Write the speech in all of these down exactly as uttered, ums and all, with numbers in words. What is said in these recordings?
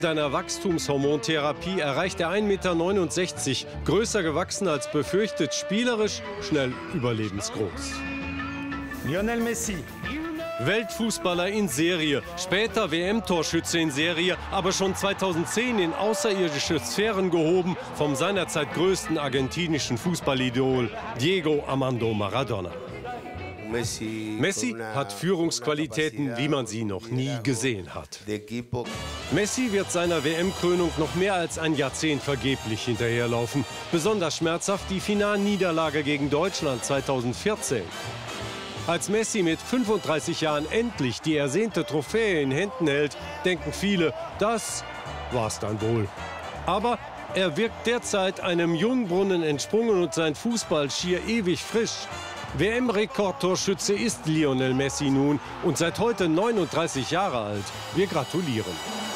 Seiner Wachstumshormontherapie erreicht er ein Meter neunundsechzig, größer gewachsen als befürchtet, spielerisch, schnell überlebensgroß. Lionel Messi. Weltfußballer in Serie, später W M-Torschütze in Serie, aber schon zweitausendzehn in außerirdische Sphären gehoben vom seinerzeit größten argentinischen Fußballidol Diego Armando Maradona. Messi hat Führungsqualitäten, wie man sie noch nie gesehen hat. Messi wird seiner W M-Krönung noch mehr als ein Jahrzehnt vergeblich hinterherlaufen. Besonders schmerzhaft die Finalniederlage gegen Deutschland zweitausendvierzehn. Als Messi mit fünfunddreißig Jahren endlich die ersehnte Trophäe in Händen hält, denken viele, das war's dann wohl. Aber er wirkt derzeit einem Jungbrunnen entsprungen und sein Fußball schier ewig frisch. W M-Rekordtorschütze ist Lionel Messi nun und seit heute neununddreißig Jahre alt. Wir gratulieren.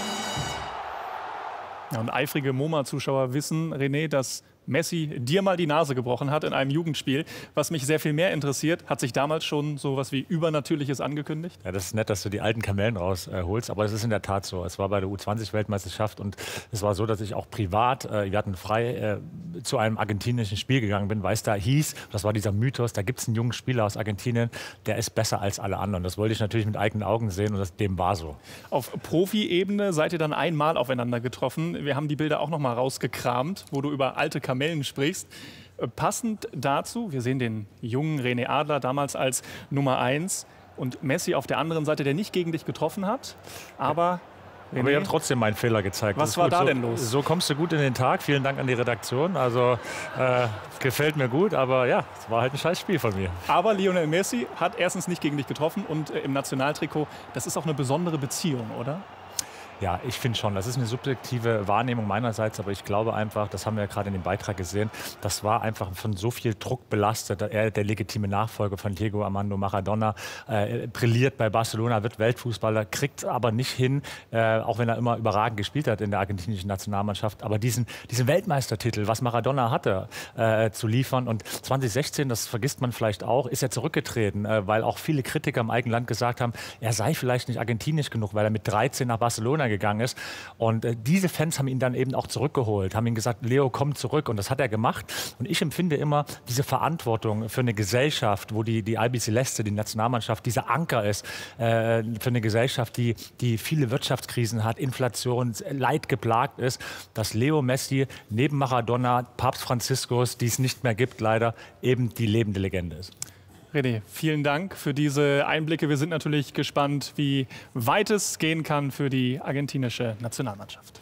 Ja, und eifrige MoMA-Zuschauer wissen, René, dass Messi dir mal die Nase gebrochen hat in einem Jugendspiel. Was mich sehr viel mehr interessiert, hat sich damals schon so was wie Übernatürliches angekündigt? Ja, das ist nett, dass du die alten Kamellen rausholst, äh, aber es ist in der Tat so. Es war bei der U zwanzig Weltmeisterschaft und es war so, dass ich auch privat, äh, wir hatten frei, äh, zu einem argentinischen Spiel gegangen bin, weil es da hieß, das war dieser Mythos, da gibt es einen jungen Spieler aus Argentinien, der ist besser als alle anderen. Das wollte ich natürlich mit eigenen Augen sehen und das, dem war so. Auf Profi-Ebene seid ihr dann einmal aufeinander getroffen. Wir haben die Bilder auch noch mal rausgekramt, wo du über alte Kamellen sprichst. Passend dazu, wir sehen den jungen René Adler damals als Nummer eins und Messi auf der anderen Seite, der nicht gegen dich getroffen hat, aber... René, aber ihr habt trotzdem meinen Fehler gezeigt. Was war da so, denn los? So kommst du gut in den Tag. Vielen Dank an die Redaktion. Also äh, gefällt mir gut, aber ja, es war halt ein scheiß Spiel von mir. Aber Lionel Messi hat erstens nicht gegen dich getroffen und äh, im Nationaltrikot, das ist auch eine besondere Beziehung, oder? Ja, ich finde schon. Das ist eine subjektive Wahrnehmung meinerseits, aber ich glaube einfach, das haben wir ja gerade in dem Beitrag gesehen, das war einfach von so viel Druck belastet. Er, der legitime Nachfolger von Diego Armando Maradona, äh, brilliert bei Barcelona, wird Weltfußballer, kriegt aber nicht hin, äh, auch wenn er immer überragend gespielt hat in der argentinischen Nationalmannschaft, aber diesen, diesen Weltmeistertitel, was Maradona hatte, äh, zu liefern. Und zwanzig sechzehn, das vergisst man vielleicht auch, ist er zurückgetreten, äh, weil auch viele Kritiker im eigenen Land gesagt haben, er sei vielleicht nicht argentinisch genug, weil er mit dreizehn nach Barcelona gegangen ist. Und äh, diese Fans haben ihn dann eben auch zurückgeholt, haben ihm gesagt, Leo, komm zurück. Und das hat er gemacht. Und ich empfinde immer diese Verantwortung für eine Gesellschaft, wo die, die Albiceleste, die Nationalmannschaft, dieser Anker ist, äh, für eine Gesellschaft, die, die viele Wirtschaftskrisen hat, Inflation, Leid geplagt ist, dass Leo Messi neben Maradona, Papst Franziskus, die es nicht mehr gibt, leider, eben die lebende Legende ist. René, vielen Dank für diese Einblicke. Wir sind natürlich gespannt, wie weit es gehen kann für die argentinische Nationalmannschaft.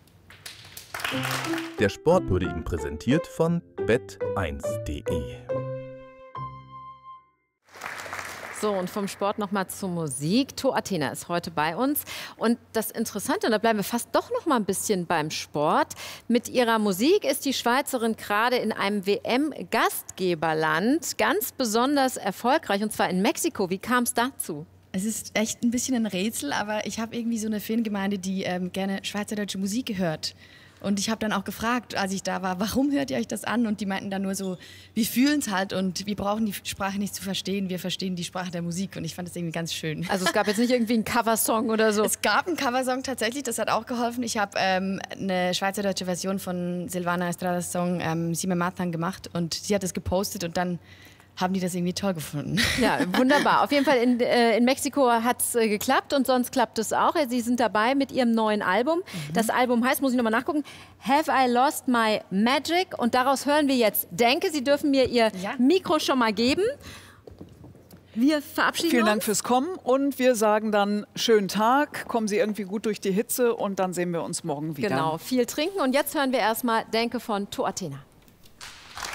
Der Sport wurde Ihnen präsentiert von bet eins punkt de. So, und vom Sport noch mal zur Musik. To Athena ist heute bei uns. Und das Interessante, und da bleiben wir fast doch noch mal ein bisschen beim Sport. Mit ihrer Musik ist die Schweizerin gerade in einem W M-Gastgeberland ganz besonders erfolgreich, und zwar in Mexiko. Wie kam es dazu? Es ist echt ein bisschen ein Rätsel, aber ich habe irgendwie so eine Fangemeinde, die ähm, gerne schweizerdeutsche Musik hört. Und ich habe dann auch gefragt, als ich da war, warum hört ihr euch das an? Und die meinten dann nur so, wir fühlen es halt und wir brauchen die Sprache nicht zu verstehen, wir verstehen die Sprache der Musik. Und ich fand das irgendwie ganz schön. Also es gab jetzt nicht irgendwie einen Coversong oder so? Es gab einen Coversong tatsächlich, das hat auch geholfen. Ich habe ähm, eine schweizerdeutsche Version von Silvana Estradas Song ähm, Si me matan gemacht und sie hat es gepostet und dann haben die das irgendwie toll gefunden. Ja, wunderbar. Auf jeden Fall in, äh, in Mexiko hat es äh, geklappt und sonst klappt es auch. Sie sind dabei mit ihrem neuen Album. Mhm. Das Album heißt, muss ich nochmal nachgucken, Have I Lost My Magic? Und daraus hören wir jetzt Denke. Sie dürfen mir Ihr ja. Mikro schon mal geben. Wir verabschieden Vielen uns. Dank fürs Kommen und wir sagen dann schönen Tag, kommen Sie irgendwie gut durch die Hitze und dann sehen wir uns morgen wieder. Genau, viel trinken und jetzt hören wir erstmal Denke von To Athena.